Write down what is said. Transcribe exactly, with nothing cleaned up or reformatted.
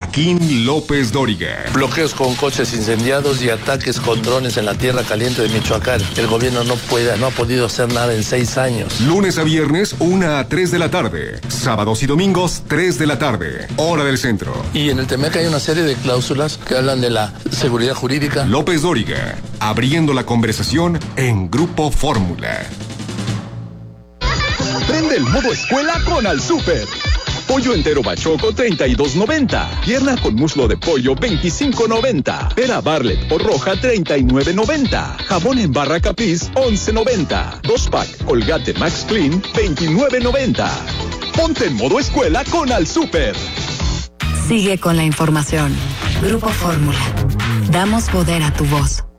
Joaquín López Dóriga. Bloqueos con coches incendiados y ataques con drones en la tierra caliente de Michoacán. El gobierno no puede, no ha podido hacer nada en seis años. Lunes a viernes, una a tres de la tarde. Sábados y domingos, tres de la tarde. Hora del centro. Y en el T M E C hay una serie de cláusulas que hablan de la seguridad jurídica. López Dóriga, abriendo la conversación en Grupo Fórmula. Prende el modo escuela con Al Súper. Pollo entero bachoco treinta y dos noventa. Pierna con muslo de pollo veinticinco noventa. Pera Barlet o roja treinta y nueve noventa. Jabón en barra Capriz once noventa. Dos pack Colgate Max Clean veintinueve noventa. Ponte en modo escuela con Al Súper. Sigue con la información. Grupo Fórmula. Damos poder a tu voz.